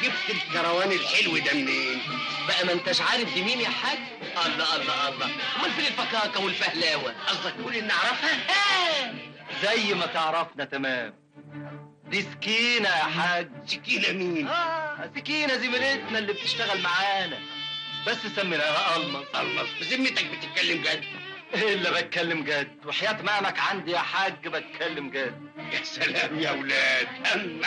جبت الكروان الحلو ده منين؟ بقى ما انتش عارف دي مين يا حاج؟ الله الله الله، امال فين الفكاكه والفهلاوه؟ قصدك تقول ان اعرفها؟ زي ما تعرفنا تمام. دي سكينه يا حاج. سكينه مين؟ سكينه زميلتنا اللي بتشتغل معانا، بس سميناها المص. المص؟ بذمتك بتتكلم جد؟ الا بتكلم جد، وحياة مامك عندي يا حاج بتكلم جد. يا سلام يا ولاد.